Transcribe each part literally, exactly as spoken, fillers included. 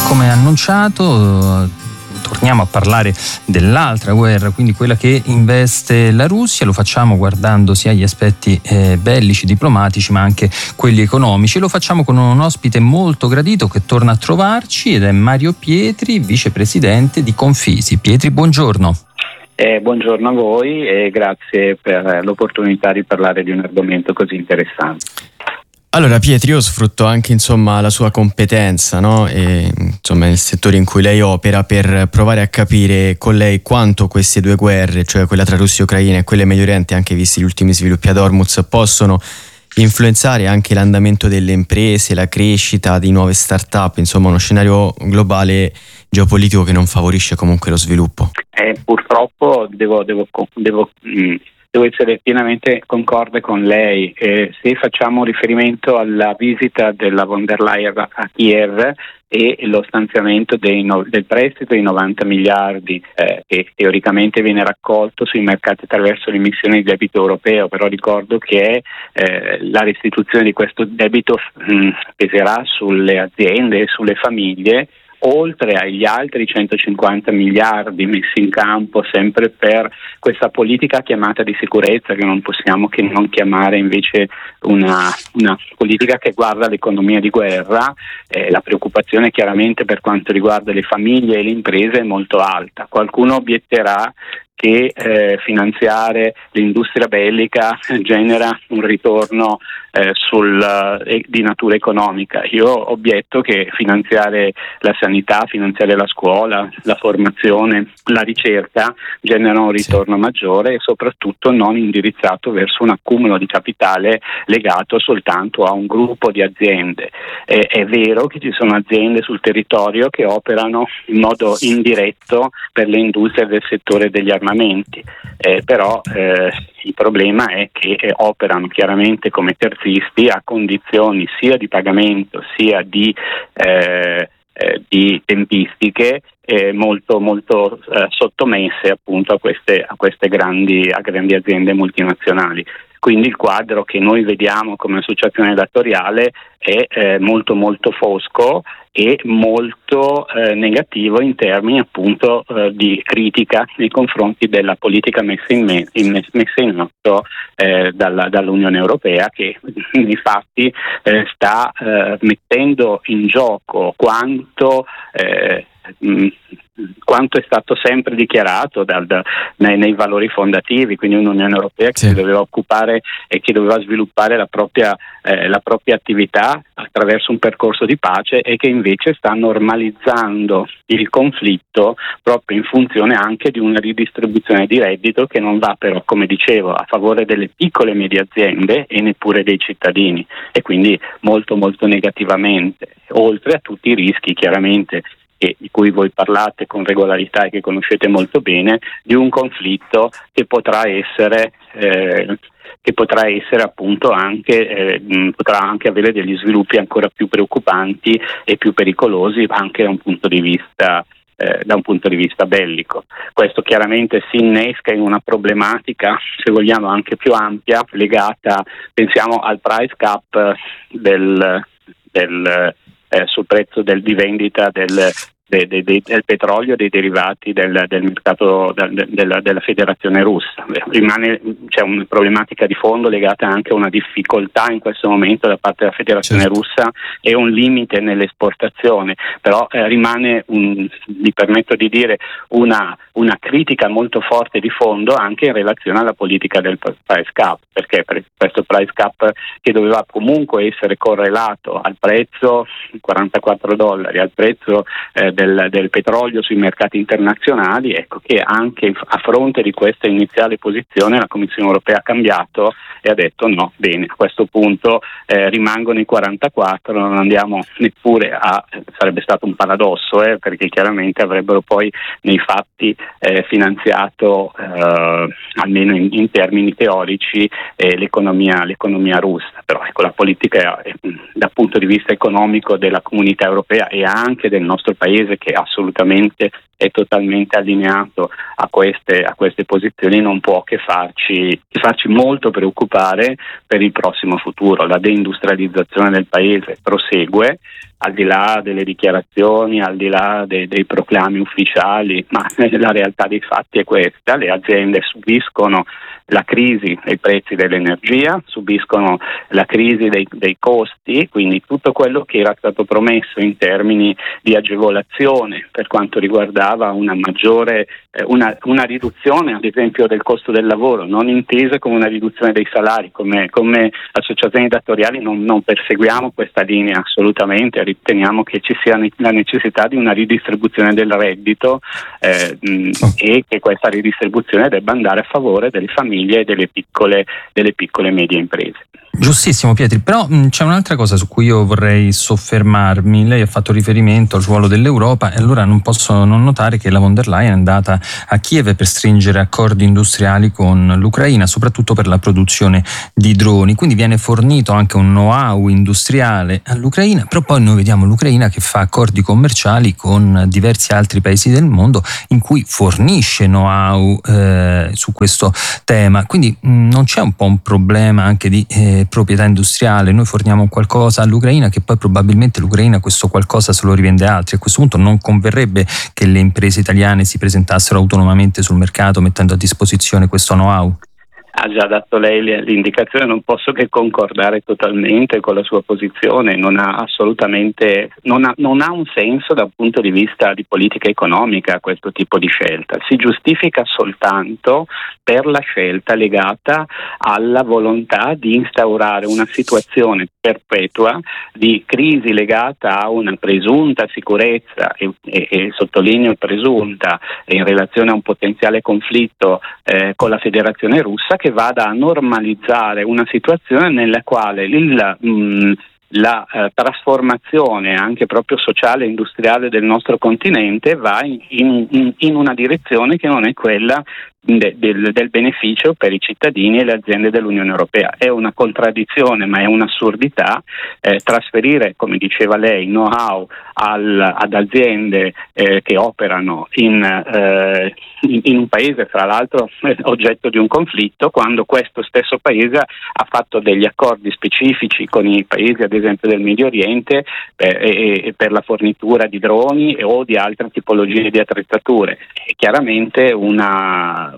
Come annunciato, torniamo a parlare dell'altra guerra, quindi quella che investe la Russia. Lo facciamo guardando sia gli aspetti eh, bellici, diplomatici, ma anche quelli economici. Lo facciamo con un ospite molto gradito che torna a trovarci ed è Mario Pietri, vicepresidente di Confisi. Pietri, buongiorno. Eh, buongiorno a voi e grazie per l'opportunità di parlare di un argomento così interessante. Allora Pietri, io sfrutto anche insomma la sua competenza, no? E, insomma nel settore in cui lei opera, per provare a capire con lei quanto queste due guerre, cioè quella tra Russia e Ucraina e quella in Medio Oriente, anche visti gli ultimi sviluppi ad Hormuz, possono influenzare anche l'andamento delle imprese, la crescita di nuove start-up, insomma uno scenario globale geopolitico che non favorisce comunque lo sviluppo. Eh, purtroppo devo, devo, devo mh, Devo essere pienamente concorde con lei. Eh, se facciamo riferimento alla visita della von der Leyen a Kiev e lo stanziamento dei no, del prestito di novanta miliardi eh, che teoricamente viene raccolto sui mercati attraverso l'emissione di debito europeo, però ricordo che eh, la restituzione di questo debito mh, peserà sulle aziende e sulle famiglie, oltre agli altri centocinquanta miliardi messi in campo sempre per questa politica chiamata di sicurezza, che non possiamo che non chiamare invece una, una politica che guarda l'economia di guerra. Eh, la preoccupazione chiaramente per quanto riguarda le famiglie e le imprese è molto alta. Qualcuno obietterà che eh, finanziare l'industria bellica genera un ritorno eh, sul, eh, di natura economica. Io obietto che finanziare la sanità, finanziare la scuola, la formazione, la ricerca generano un ritorno sì. maggiore e soprattutto non indirizzato verso un accumulo di capitale legato soltanto a un gruppo di aziende. Eh, è vero che ci sono aziende sul territorio che operano in modo indiretto per le industrie del settore degli armamenti. Eh, però eh, il problema è che eh, operano chiaramente come terzisti a condizioni sia di pagamento sia di, eh, eh, di tempistiche eh, molto, molto eh, sottomesse appunto a queste, a queste grandi, a grandi aziende multinazionali. Quindi il quadro che noi vediamo come associazione datoriale è eh, molto molto fosco e molto eh, negativo in termini appunto eh, di critica nei confronti della politica messa in, me- in messa in atto eh, dalla, dall'Unione Europea, che nei fatti eh, sta eh, mettendo in gioco quanto eh, mh, quanto è stato sempre dichiarato dal, da, nei, nei valori fondativi, quindi un'Unione Europea che sì. si doveva occupare e che doveva sviluppare la propria, eh, la propria attività attraverso un percorso di pace, e che invece sta normalizzando il conflitto proprio in funzione anche di una ridistribuzione di reddito che non va però, come dicevo, a favore delle piccole e medie aziende e neppure dei cittadini, e quindi molto molto negativamente, oltre a tutti i rischi chiaramente e di cui voi parlate con regolarità e che conoscete molto bene, di un conflitto che potrà essere eh, che potrà essere appunto anche eh, potrà anche avere degli sviluppi ancora più preoccupanti e più pericolosi anche da un punto di vista eh, da un punto di vista bellico. Questo chiaramente si innesca in una problematica, se vogliamo, anche più ampia, legata, pensiamo al price cap del del Eh, sul prezzo del, di vendita del, de, de, de, del petrolio e dei derivati del, del mercato del, del, della Federazione Russa. Rimane, c'è una problematica di fondo legata anche a una difficoltà in questo momento da parte della Federazione certo. Russa e un limite nell'esportazione, però eh, rimane, un, mi permetto di dire, una, una critica molto forte di fondo anche in relazione alla politica del price cap, perché per questo price cap, che doveva comunque essere correlato al prezzo quarantaquattro dollari, al prezzo eh, del, del petrolio sui mercati internazionali, ecco che anche a fronte di questa iniziale posizione la Commissione Europea ha cambiato e ha detto no, bene, a questo punto eh, rimangono i quarantaquattro, non andiamo neppure a, sarebbe stato un paradosso eh, perché chiaramente avrebbero poi nei fatti eh, finanziato eh, almeno in, in termini teorici eh, l'economia, l'economia russa, però ecco la politica eh, dal punto di vista economico della Comunità Europea e anche del nostro paese, che assolutamente è totalmente allineato a queste, a queste posizioni, non può che farci, che farci molto preoccupare per il prossimo futuro. La deindustrializzazione del paese prosegue, al di là delle dichiarazioni, al di là dei, dei proclami ufficiali, ma la realtà dei fatti è questa: le aziende subiscono la crisi dei prezzi dell'energia, subiscono la crisi dei, dei costi, quindi tutto quello che era stato promesso in termini di agevolazione per quanto riguardava una maggiore, eh, una, una riduzione ad esempio del costo del lavoro, non intesa come una riduzione dei salari, come, come associazioni datoriali non, non perseguiamo questa linea assolutamente, riteniamo che ci sia la necessità di una ridistribuzione del reddito eh, mh, e che questa ridistribuzione debba andare a favore delle famiglie e delle piccole, delle piccole e medie imprese. Giustissimo Pietri, però mh, c'è un'altra cosa su cui io vorrei soffermarmi. Lei ha fatto riferimento al ruolo dell'Europa e allora non posso non notare che la von der Leyen è andata a Kiev per stringere accordi industriali con l'Ucraina, soprattutto per la produzione di droni, quindi viene fornito anche un know-how industriale all'Ucraina, però poi noi vediamo l'Ucraina che fa accordi commerciali con diversi altri paesi del mondo in cui fornisce know-how eh, su questo tema, quindi mh, non c'è un po' un problema anche di eh, proprietà industriale? Noi forniamo qualcosa all'Ucraina che poi probabilmente l'Ucraina questo qualcosa se lo rivende a altri. A questo punto non converrebbe che le imprese italiane si presentassero autonomamente sul mercato mettendo a disposizione questo know-how? Ha già dato lei l'indicazione, non posso che concordare totalmente con la sua posizione, non ha assolutamente, non ha, non ha un senso dal punto di vista di politica economica questo tipo di scelta, si giustifica soltanto per la scelta legata alla volontà di instaurare una situazione perpetua di crisi legata a una presunta sicurezza e, e, e sottolineo presunta in relazione a un potenziale conflitto eh, con la Federazione Russa, che vada a normalizzare una situazione nella quale il, mh, la eh, trasformazione anche proprio sociale e industriale del nostro continente va in, in, in una direzione che non è quella de, del, del beneficio per i cittadini e le aziende dell'Unione Europea. È una contraddizione, ma è un'assurdità eh, trasferire, come diceva lei, know-how al, ad aziende eh, che operano in, eh, in, in un paese, fra l'altro eh, oggetto di un conflitto, quando questo stesso paese ha fatto degli accordi specifici con i paesi, ad esempio del Medio Oriente, eh, e, e per la fornitura di droni e, o di altre tipologie di attrezzature. È chiaramente una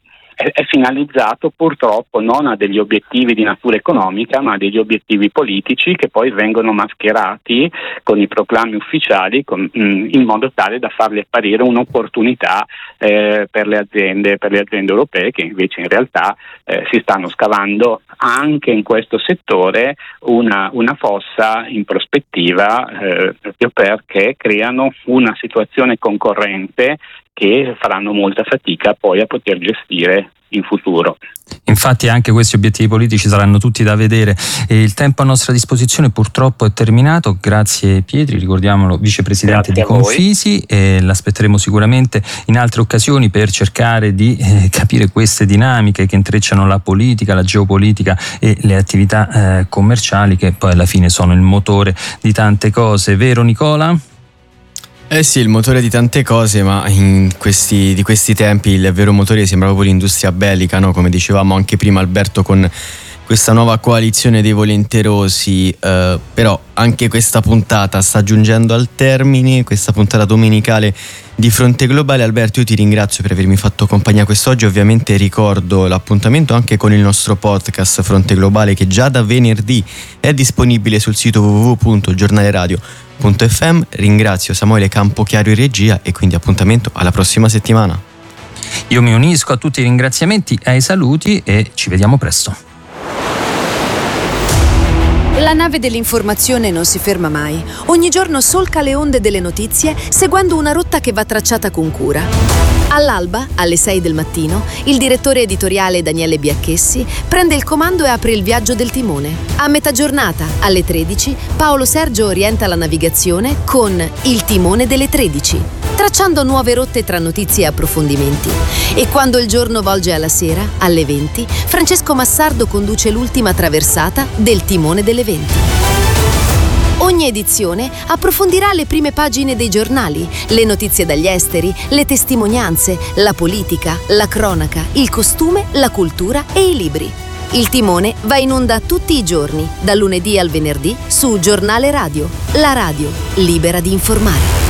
è finalizzato purtroppo non a degli obiettivi di natura economica, ma a degli obiettivi politici che poi vengono mascherati con i proclami ufficiali con, mh, in modo tale da farli apparire un'opportunità eh, per le aziende per le aziende europee, che invece in realtà eh, si stanno scavando anche in questo settore una, una fossa in prospettiva eh, proprio perché creano una situazione concorrente che faranno molta fatica poi a poter gestire in futuro. Infatti anche questi obiettivi politici saranno tutti da vedere e il tempo a nostra disposizione purtroppo è terminato. Grazie Pietri, ricordiamolo, vicepresidente di Confisi, e l'aspetteremo sicuramente in altre occasioni per cercare di eh, capire queste dinamiche che intrecciano la politica, la geopolitica e le attività eh, commerciali, che poi alla fine sono il motore di tante cose, vero Nicola? Eh sì, il motore di tante cose, ma in questi, di questi tempi il vero motore sembra proprio l'industria bellica, no? Come dicevamo anche prima Alberto, con questa nuova coalizione dei volenterosi, eh, però anche questa puntata sta giungendo al termine, questa puntata domenicale di Fronte Globale. Alberto, io ti ringrazio per avermi fatto compagnia quest'oggi, ovviamente ricordo l'appuntamento anche con il nostro podcast Fronte Globale, che già da venerdì è disponibile sul sito w w w punto giornale radio punto f m. Ringrazio Samuele Campochiaro in regia e quindi appuntamento alla prossima settimana. Io mi unisco a tutti i ringraziamenti e ai saluti e ci vediamo presto. La nave dell'informazione non si ferma mai. Ogni giorno solca le onde delle notizie seguendo una rotta che va tracciata con cura. All'alba, alle sei del mattino, il direttore editoriale Daniele Biacchessi prende il comando e apre il viaggio del timone. A metà giornata, alle tredici, Paolo Sergio orienta la navigazione con Il timone delle tredici, tracciando nuove rotte tra notizie e approfondimenti. E quando il giorno volge alla sera, alle venti, Francesco Massardo conduce l'ultima traversata del timone delle venti. Ogni edizione approfondirà le prime pagine dei giornali, le notizie dagli esteri, le testimonianze, la politica, la cronaca, il costume, la cultura e i libri. Il Timone va in onda tutti i giorni, dal lunedì al venerdì, su Giornale Radio. La radio, libera di informare.